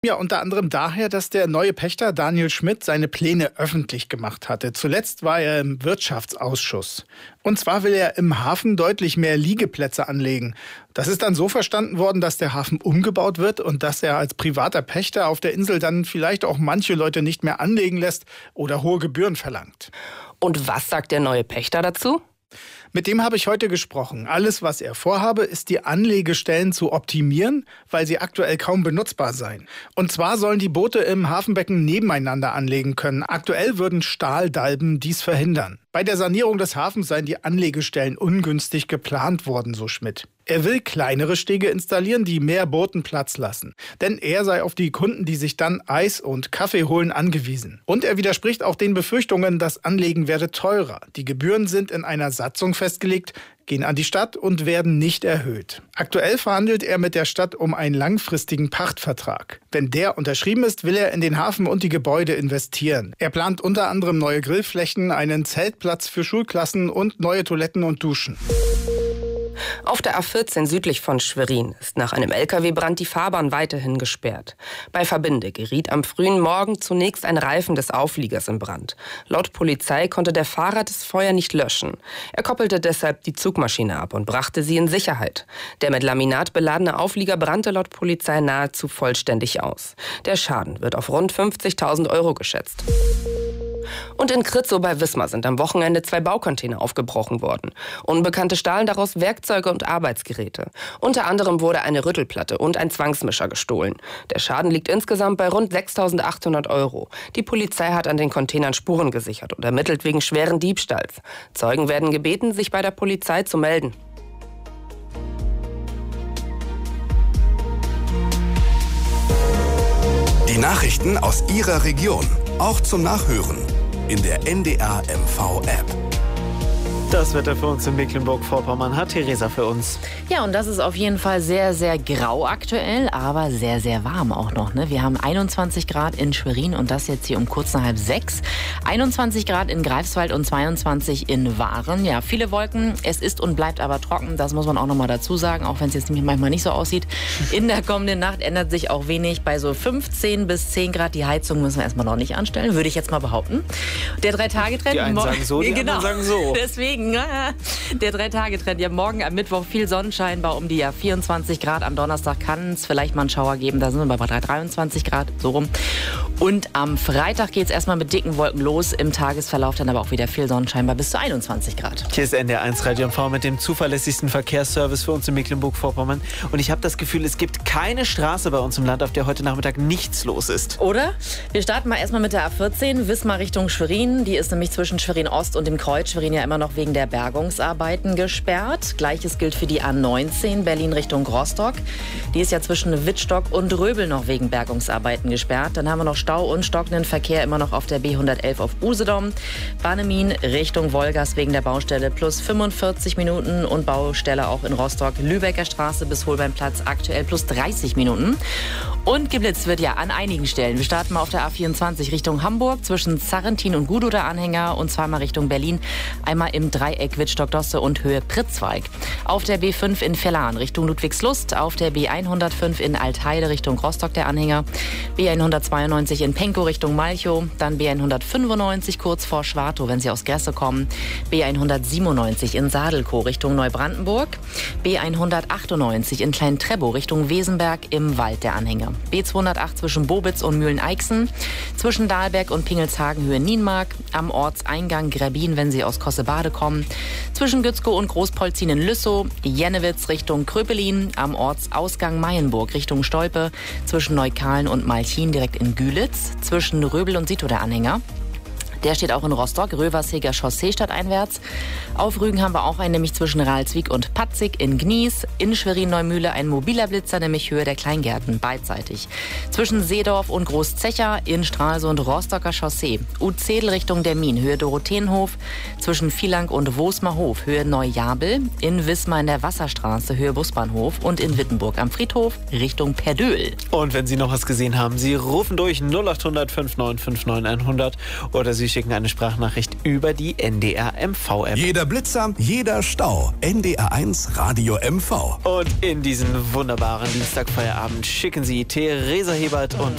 Ja, unter anderem daher, dass der neue Pächter Daniel Schmidt seine Pläne öffentlich gemacht hatte. Zuletzt war er im Wirtschaftsausschuss. Und zwar will er im Hafen deutlich mehr Liegeplätze anlegen. Das ist dann so verstanden worden, dass der Hafen umgebaut wird und dass er als privater Pächter auf der Insel dann vielleicht auch manche Leute nicht mehr anlegen lässt oder hohe Gebühren verlangt. Und was sagt der neue Pächter dazu? Mit dem habe ich heute gesprochen. Alles, was er vorhabe, ist, die Anlegestellen zu optimieren, weil sie aktuell kaum benutzbar seien. Und zwar sollen die Boote im Hafenbecken nebeneinander anlegen können. Aktuell würden Stahldalben dies verhindern. Bei der Sanierung des Hafens seien die Anlegestellen ungünstig geplant worden, so Schmidt. Er will kleinere Stege installieren, die mehr Booten Platz lassen. Denn er sei auf die Kunden, die sich dann Eis und Kaffee holen, angewiesen. Und er widerspricht auch den Befürchtungen, das Anlegen werde teurer. Die Gebühren sind in einer Satzung festgelegt, gehen an die Stadt und werden nicht erhöht. Aktuell verhandelt er mit der Stadt um einen langfristigen Pachtvertrag. Wenn der unterschrieben ist, will er in den Hafen und die Gebäude investieren. Er plant unter anderem neue Grillflächen, einen Zeltplatz für Schulklassen und neue Toiletten und Duschen. Auf der A14 südlich von Schwerin ist nach einem LKW-Brand die Fahrbahn weiterhin gesperrt. Bei Verbinde geriet am frühen Morgen zunächst ein Reifen des Aufliegers in Brand. Laut Polizei konnte der Fahrer das Feuer nicht löschen. Er koppelte deshalb die Zugmaschine ab und brachte sie in Sicherheit. Der mit Laminat beladene Auflieger brannte laut Polizei nahezu vollständig aus. Der Schaden wird auf rund 50.000 € geschätzt. Und in Kritzow bei Wismar sind am Wochenende 2 Baucontainer aufgebrochen worden. Unbekannte stahlen daraus Werkzeuge und Arbeitsgeräte. Unter anderem wurde eine Rüttelplatte und ein Zwangsmischer gestohlen. Der Schaden liegt insgesamt bei rund 6.800 €. Die Polizei hat an den Containern Spuren gesichert und ermittelt wegen schweren Diebstahls. Zeugen werden gebeten, sich bei der Polizei zu melden. Die Nachrichten aus Ihrer Region, auch zum Nachhören in der NDR MV App. Das Wetter für uns in Mecklenburg-Vorpommern hat Theresa für uns. Ja, und das ist auf jeden Fall sehr, sehr grau aktuell, aber sehr, sehr warm auch noch. Ne? Wir haben 21 Grad in Schwerin und das jetzt hier um kurz nach 5:30. 21 Grad in Greifswald und 22 in Waren. Ja, viele Wolken. Es ist und bleibt aber trocken. Das muss man auch nochmal dazu sagen, auch wenn es jetzt manchmal nicht so aussieht. In der kommenden Nacht ändert sich auch wenig. Bei so 15 bis 10 Grad die Heizung müssen wir erstmal noch nicht anstellen, würde ich jetzt mal behaupten. Der 3-Tage-Trend. Die einen sagen so, die anderen sagen so. Deswegen. Der 3-Tage-Trend. Ja, morgen am Mittwoch viel Sonnenschein bei um die 24 Grad. Am Donnerstag kann es vielleicht mal einen Schauer geben. Da sind wir bei 23 Grad, so rum. Und am Freitag geht es erstmal mit dicken Wolken los. Im Tagesverlauf dann aber auch wieder viel Sonnenschein bei bis zu 21 Grad. Hier ist NDR1 Radio MV mit dem zuverlässigsten Verkehrsservice für uns in Mecklenburg-Vorpommern. Und ich habe das Gefühl, es gibt keine Straße bei uns im Land, auf der heute Nachmittag nichts los ist. Oder? Wir starten mal erstmal mit der A14, Wismar Richtung Schwerin. Die ist nämlich zwischen Schwerin Ost und dem Kreuz Schwerin ja immer noch wegen der Bergungsarbeiten gesperrt. Gleiches gilt für die A19 Berlin Richtung Rostock. Die ist ja zwischen Wittstock und Röbel noch wegen Bergungsarbeiten gesperrt. Dann haben wir noch Stau und stockenden Verkehr immer noch auf der B111 auf Usedom. Bannemin Richtung Wolgast wegen der Baustelle plus 45 Minuten und Baustelle auch in Rostock. Lübecker Straße bis Holbeinplatz aktuell plus 30 Minuten. Und geblitzt wird ja an einigen Stellen. Wir starten mal auf der A24 Richtung Hamburg zwischen Sarrentin und Gudow der Anhänger und zweimal Richtung Berlin. Einmal im Dreieck Wittstock-Dosse und Höhe Pritzwalk. Auf der B5 in Verlan Richtung Ludwigslust. Auf der B105 in Altheide Richtung Rostock der Anhänger. B192 in Penkow Richtung Malchow. Dann B195 kurz vor Schwartow, wenn Sie aus Gresse kommen. B197 in Sadelkow Richtung Neubrandenburg. B198 in Klein-Treppow Richtung Wesenberg im Wald der Anhänger. B208 zwischen Bobitz und Mühlen-Eichsen. Zwischen Dahlberg und Pingelshagen Höhe Nienmark. Am Ortseingang Gräbin, wenn Sie aus Kossebade kommen. Zwischen Gützkow und Großpolzin in Lüssow. Jennewitz Richtung Kröpelin. Am Ortsausgang Mayenburg Richtung Stolpe. Zwischen Neukalen und Malchin direkt in Gülitz. Zwischen Röbel und Sito der Anhänger. Der steht auch in Rostock, Röversheger Chaussee stadteinwärts. Auf Rügen haben wir auch einen, nämlich zwischen Ralswiek und Patzig in Gnies. In Schwerin-Neumühle ein mobiler Blitzer, nämlich Höhe der Kleingärten, beidseitig. Zwischen Seedorf und Großzecher in Stralsund Rostocker Chaussee. Uzedel Richtung Dermin, Höhe Dorotheenhof. Zwischen Vielang und Wosmerhof, Höhe Neujabel. In Wismar in der Wasserstraße, Höhe Busbahnhof. Und in Wittenburg am Friedhof Richtung Perdöhl. Und wenn Sie noch was gesehen haben, Sie rufen durch 0800 59 59 100 oder Sie schicken eine Sprachnachricht über die NDR MV App. Jeder Blitzer, jeder Stau. NDR1 Radio MV. Und in diesen wunderbaren Dienstagfeierabend schicken Sie Theresa Hebert und